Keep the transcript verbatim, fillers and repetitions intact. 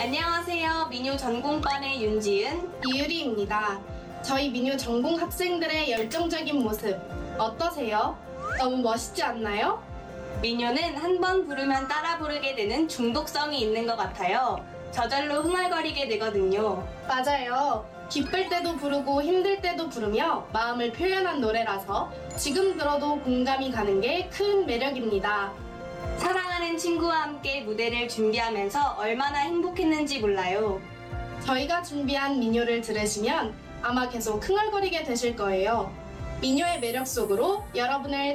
안녕하세요. 민요 전공반의 윤지은, 이유리입니다. 저희 민요 전공 학생들의 열정적인 모습 어떠세요? 너무 멋있지 않나요? 민요는 한 번 부르면 따라 부르게 되는 중독성이 있는 것 같아요. 저절로 흥얼거리게 되거든요. 맞아요. 기쁠 때도 부르고 힘들 때도 부르며 마음을 표현한 노래라서 지금 들어도 공감이 가는 게 큰 매력입니다. 사랑하는 친구와 함께 무대를 준비하면서 얼마나 행복했는지 몰라요. 저희가 준비한 민요를 들으시면 아마 계속 흥얼거리게 되실 거예요. 민요의 매력 속으로 여러분을